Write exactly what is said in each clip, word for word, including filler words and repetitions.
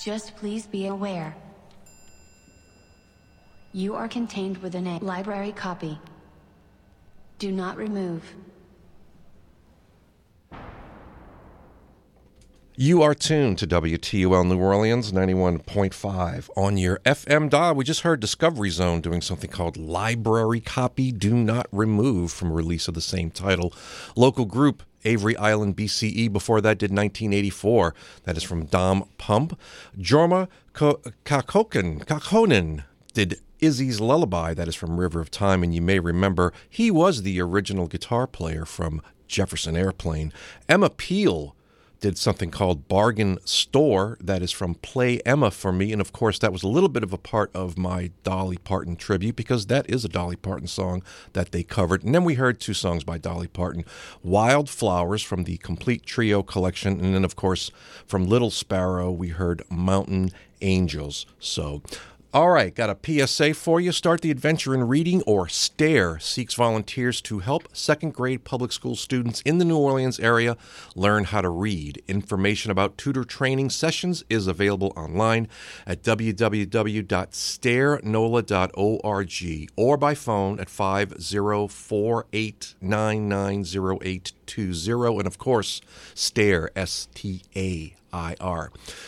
Just please be aware. You are contained within a library copy. Do not remove. You are tuned to W T U L New Orleans ninety-one point five on your F M dial. We just heard Discovery Zone doing something called Library Copy Do Not Remove from a release of the same title. Local group Avery Island B C E before that did nineteen eighty-four. That is from Dom Pump. Jorma Kakkonen Kakkonen did Izzy's Lullaby. That is from River of Time, and you may remember he was the original guitar player from Jefferson Airplane. Emma Peel did something called Bargain Store. That is from Play Emma for me. And of course, that was a little bit of a part of my Dolly Parton tribute because that is a Dolly Parton song that they covered. And then we heard two songs by Dolly Parton. Wildflowers from the Complete Trio collection. And then, of course, from Little Sparrow, we heard Mountain Angels. So, all right, got a P S A for you. Start the Adventure in Reading, or STARE, seeks volunteers to help second grade public school students in the New Orleans area learn how to read. Information about tutor training sessions is available online at w w w dot stare nola dot org or by phone at five zero four eight nine nine zero eight two zero. And of course, STAIR, S T A I R.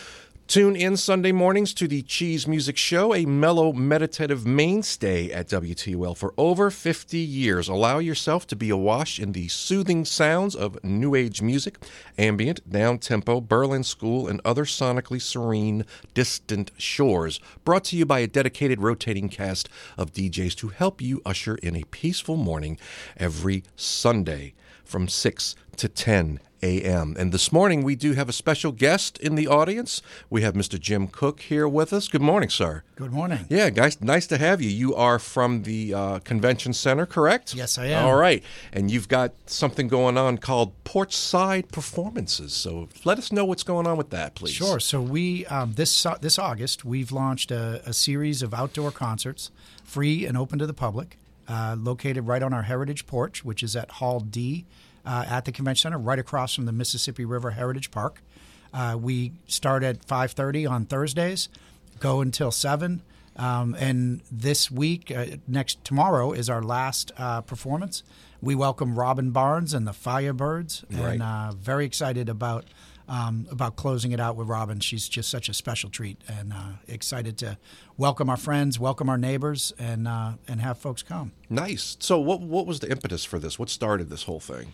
Tune in Sunday mornings to the Cheese Music Show, a mellow, meditative mainstay at W T U L for over fifty years. Allow yourself to be awash in the soothing sounds of new age music, ambient, down-tempo, Berlin School, and other sonically serene, distant shores. Brought to you by a dedicated rotating cast of D Js to help you usher in a peaceful morning every Sunday from six to ten a.m. And this morning we do have a special guest in the audience. We have Mister Jim Cook here with us. Good morning, sir. Good morning. Yeah, guys, nice to have you. You are from the uh, Convention Center, correct? Yes, I am. All right. And you've got something going on called Porchside Performances. So let us know what's going on with that, please. Sure. So we um, this uh, this August, we've launched a, a series of outdoor concerts, free and open to the public, uh, located right on our Heritage Porch, which is at Hall D, Uh, at the Convention Center, right across from the Mississippi River Heritage Park. Uh, we start at five thirty on Thursdays, go until seven. Um, and this week, uh, next tomorrow, is our last uh, performance. We welcome Robin Barnes and the Firebirds, and Right. uh, very excited about um, about closing it out with Robin. She's just such a special treat, and uh, excited to welcome our friends, welcome our neighbors, and uh, and have folks come. Nice. So what what was the impetus for this? What started this whole thing?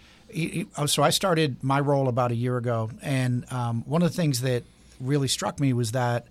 So I started my role about a year ago, and um, one of the things that really struck me was that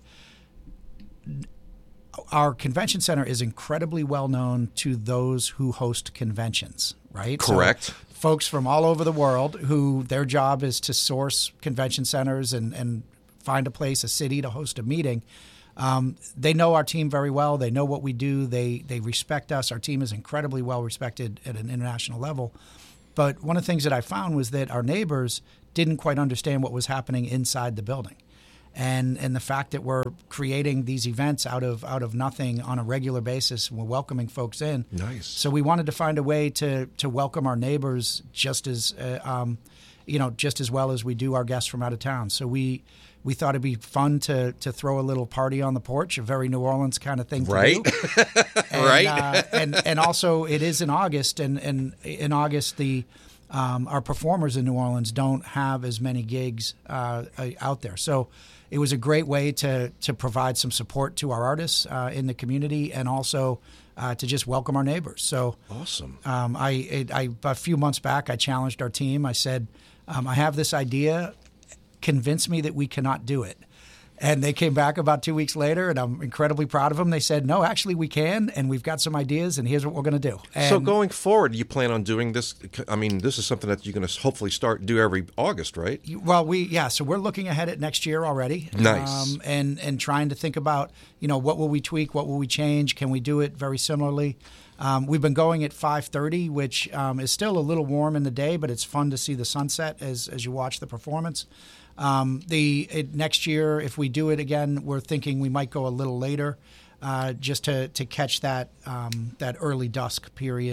our convention center is incredibly well known to those who host conventions, right? Correct. So folks from all over the world who their job is to source convention centers and, and find a place, a city to host a meeting. Um, they know our team very well. They know what we do. They they respect us. Our team is incredibly well respected at an international level. But one of the things that I found was that our neighbors didn't quite understand what was happening inside the building. And and the fact that we're creating these events out of out of nothing on a regular basis, we're welcoming folks in. Nice. So we wanted to find a way to to welcome our neighbors just as uh, um, you know just as well as we do our guests from out of town. So we we thought it'd be fun to to throw a little party on the porch, a very New Orleans kind of thing to right. do. and, right. uh, and and also it is in August, and, and in August the um, our performers in New Orleans don't have as many gigs uh, out there. So it was a great way to to provide some support to our artists uh, in the community, and also uh, to just welcome our neighbors. So awesome. Um, I, it, I a few months back, I challenged our team. I said, um, I have this idea. Convince me that we cannot do it. And they came back about two weeks later, and I'm incredibly proud of them. They said, no, actually we can, and we've got some ideas, and here's what we're going to do. And so going forward, you plan on doing this? I mean, this is something that you're going to hopefully start do every August, right? Well, we yeah, so we're looking ahead at next year already. Nice. Um, and, and trying to think about, you know, what will we tweak, what will we change? Can we do it very similarly? Um, we've been going at five thirty, which um, is still a little warm in the day, but it's fun to see the sunset as, as you watch the performance. Um, the it, next year, if we do it again, we're thinking we might go a little later, uh, just to, to catch that um, that early dusk period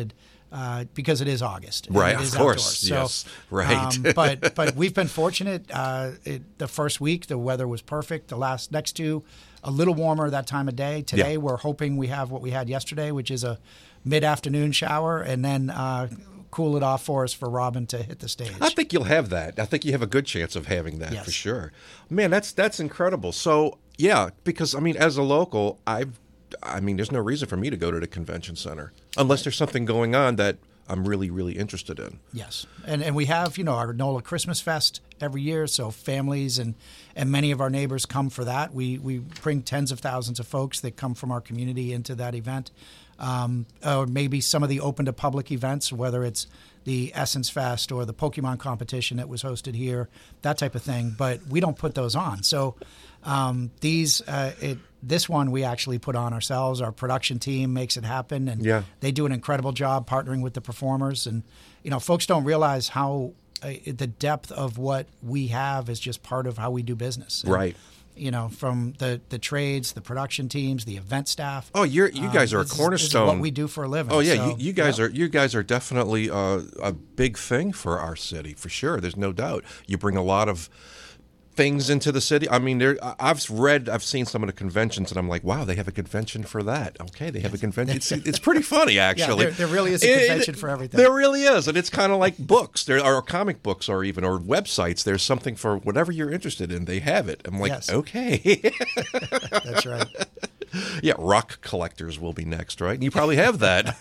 uh, because it is August. and Right, it of is course. outdoors. So, Yes, right. um, but but we've been fortunate. Uh, it, the first week, the weather was perfect. The last next two, a little warmer that time of day. Today, Yeah. we're hoping we have what we had yesterday, which is a mid-afternoon shower, and then uh, cool it off for us for Robin to hit the stage. I think you'll have that. I think you have a good chance of having that Yes. for sure. Man, that's that's incredible. So yeah, because I mean, as a local, I've, I mean, there's no reason for me to go to the convention center unless there's something going on that I'm really, really interested in. Yes, and and we have you know our NOLA Christmas Fest every year, so families and and many of our neighbors come for that. We we bring tens of thousands of folks that come from our community into that event, um, or maybe some of the open to public events, whether it's the Essence Fest or the Pokemon competition that was hosted here, that type of thing. But we don't put those on. So um, these uh, it. This one we actually put on ourselves. Our production team makes it happen, and Yeah. they do an incredible job partnering with the performers. And you know, folks don't realize how uh, the depth of what we have is just part of how we do business. And, Right. You know, from the, the trades, the production teams, the event staff. Oh, you're you guys Um, are a this is- cornerstone. This is what we do for a living. Oh yeah, So, you, you guys yeah. are you guys are definitely uh, a big thing for our city for sure. There's no doubt. You bring a lot of things into the city. I mean, there. I- I've read, I've seen some of the conventions, and I'm like, wow, they have a convention for that. Okay, they have a convention. It's, it's pretty funny, actually. there- there really is a It- convention it- for everything. There really is, and it's kind of like books. There are comic books, or even or websites. There's something for whatever you're interested in. They have it. I'm like, Yes. okay. That's right. Yeah, rock collectors will be next, right? You probably have that.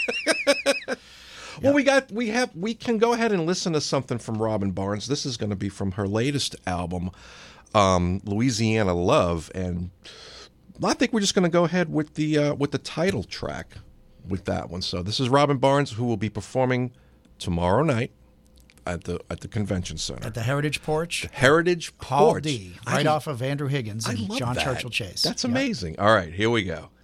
Well, we got we have we can go ahead and listen to something from Robin Barnes. This is going to be from her latest album, um, Louisiana Love, and I think we're just going to go ahead with the uh, with the title track with that one. So this is Robin Barnes, who will be performing tomorrow night at the at the convention center, At the Heritage Porch, Heritage Hall Porch. D, I right lo- off of Andrew Higgins I and love John that. Churchill Chase. That's Yep. amazing. All right, here we go.